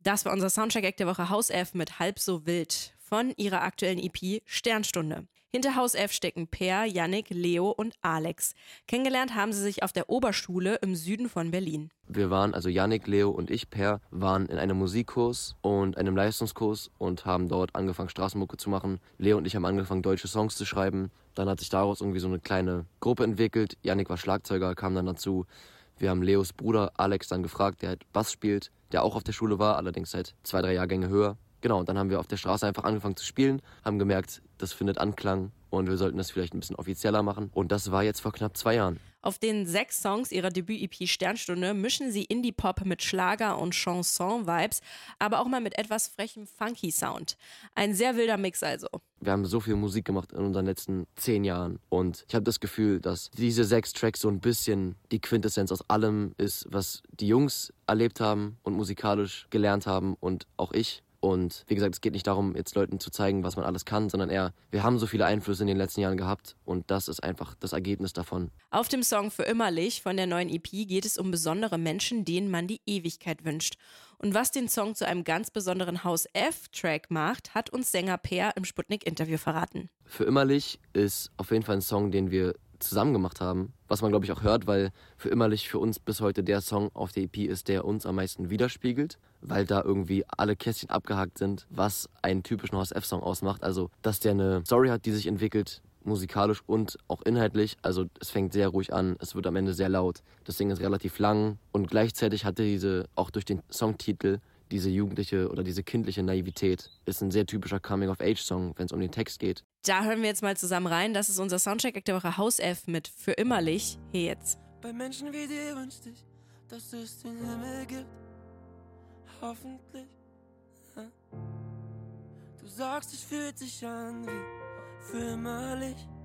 Das war unser Soundcheck-Act der Woche Haus F mit Halb so wild von ihrer aktuellen EP Sternstunde. Hinter Haus F stecken Per, Yannick, Leo und Alex. Kennengelernt haben sie sich auf der Oberschule im Süden von Berlin. Wir waren, also Yannick, Leo und ich, Per, waren in einem Musikkurs und einem Leistungskurs und haben dort angefangen, Straßenmucke zu machen. Leo und ich haben angefangen, deutsche Songs zu schreiben. Dann hat sich daraus irgendwie so eine kleine Gruppe entwickelt. Yannick war Schlagzeuger, kam dann dazu. Wir haben Leos Bruder Alex dann gefragt, der halt Bass spielt, der auch auf der Schule war, allerdings seit 2-3 Jahrgänge höher. Genau, und dann haben wir auf der Straße einfach angefangen zu spielen, haben gemerkt, das findet Anklang und wir sollten das vielleicht ein bisschen offizieller machen. Und das war jetzt vor knapp 2 Jahren. Auf den 6 Songs ihrer Debüt-EP Sternstunde mischen sie Indie-Pop mit Schlager- und Chanson-Vibes, aber auch mal mit etwas frechem Funky-Sound. Ein sehr wilder Mix also. Wir haben so viel Musik gemacht in unseren letzten 10 Jahren und ich habe das Gefühl, dass diese 6 Tracks so ein bisschen die Quintessenz aus allem ist, was die Jungs erlebt haben und musikalisch gelernt haben und auch ich. Und wie gesagt, es geht nicht darum, jetzt Leuten zu zeigen, was man alles kann, sondern eher, wir haben so viele Einflüsse in den letzten Jahren gehabt und das ist einfach das Ergebnis davon. Auf dem Song Für immerlich von der neuen EP geht es um besondere Menschen, denen man die Ewigkeit wünscht. Und was den Song zu einem ganz besonderen Haus F-Track macht, hat uns Sänger Per im Sputnik-Interview verraten. Für immerlich ist auf jeden Fall ein Song, den wir zusammen gemacht haben, was man glaube ich auch hört, weil Für immerlich für uns bis heute der Song auf der EP ist, der uns am meisten widerspiegelt, weil da irgendwie alle Kästchen abgehakt sind, was einen typischen Haus F-Song ausmacht. Also, dass der eine Story hat, die sich entwickelt, musikalisch und auch inhaltlich. Also, es fängt sehr ruhig an, es wird am Ende sehr laut. Das Ding ist relativ lang und gleichzeitig hatte diese, auch durch den Songtitel, diese jugendliche oder diese kindliche Naivität. Ist ein sehr typischer Coming-of-Age-Song, wenn es um den Text geht. Da hören wir jetzt mal zusammen rein. Das ist unser Soundcheck der Woche Haus F mit Für immerlich. Hier jetzt. Bei Menschen wie dir wünschte ich, dass es den Himmel gibt. Hoffentlich. Du sagst, es fühlt sich an wie für immerlich.